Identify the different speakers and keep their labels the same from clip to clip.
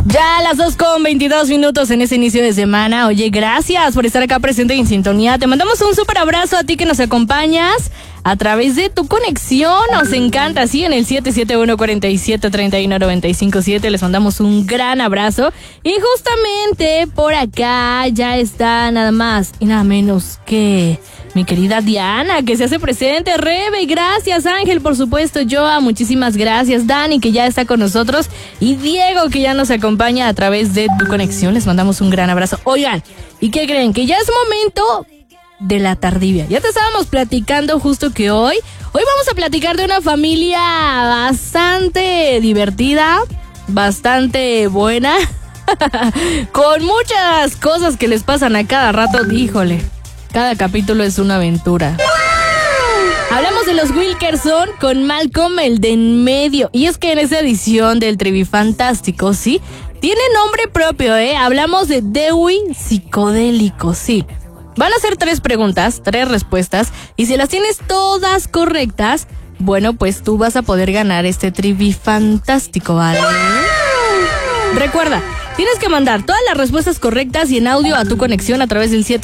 Speaker 1: Ya a las 2:22 en ese inicio de semana. Oye, gracias por estar acá presente y en sintonía. Te mandamos un súper abrazo a ti que nos acompañas a través de tu conexión. Nos encanta, sí, en el 771-47-31-957. Les mandamos un gran abrazo. Y justamente por acá ya está nada más y nada menos que mi querida Diana, que se hace presente. Rebe, gracias. Ángel, por supuesto. Joa, muchísimas gracias. Dani, que ya está con nosotros. Y Diego, que ya nos acompaña a través de tu conexión. Les mandamos un gran abrazo. Oigan, ¿y qué creen? Que ya es momento de la tardivia. Ya te estábamos platicando justo que hoy vamos a platicar de una familia bastante divertida, bastante buena, con muchas cosas que les pasan a cada rato. Híjole, cada capítulo es una aventura. Hablamos de los Wilkerson con Malcolm, el de en medio. Y es que en esa edición del Trivifantástico, sí, tiene nombre propio, Hablamos de Dewey psicodélico, sí. Van a ser 3 preguntas, 3 respuestas, y si las tienes todas correctas, bueno, pues tú vas a poder ganar este Trivifantástico, ¿vale? Recuerda, tienes que mandar todas las respuestas correctas y en audio a tu conexión a través del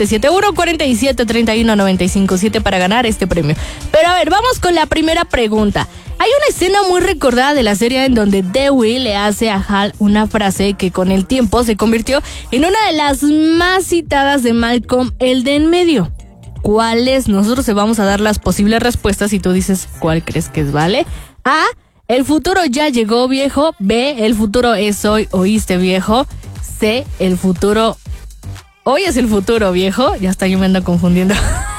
Speaker 1: 771-47-31-957 para ganar este premio. Pero a ver, vamos con la primera pregunta. Hay una escena muy recordada de la serie en donde Dewey le hace a Hal una frase que con el tiempo se convirtió en una de las más citadas de Malcolm, el de en medio. ¿Cuál es? Nosotros te vamos a dar las posibles respuestas y tú dices cuál crees que es, ¿vale? A, el futuro ya llegó, viejo. B, el futuro es hoy, oíste, viejo. C, el futuro... Hoy es el futuro, viejo. Ya está, yo me ando confundiendo.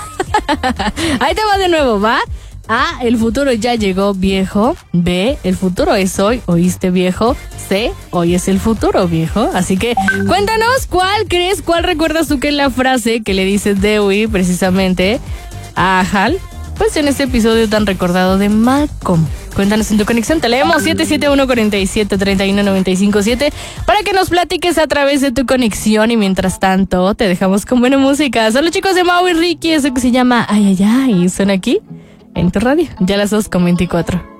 Speaker 1: Ahí te va de nuevo, ¿va? A, el futuro ya llegó, viejo. B, el futuro es hoy, oíste, viejo. C, hoy es el futuro, viejo. Así que cuéntanos cuál crees, cuál recuerdas tú que es la frase que le dice Dewey precisamente a Hal, pues en este episodio tan recordado de Malcolm. Cuéntanos en tu conexión, te leemos 771-47-31-957 para que nos platiques a través de tu conexión y mientras tanto te dejamos con buena música. Son los chicos de Mau y Ricky, eso que se llama Ay, ay, ay, y suena aquí en tu radio, ya a las 2:24.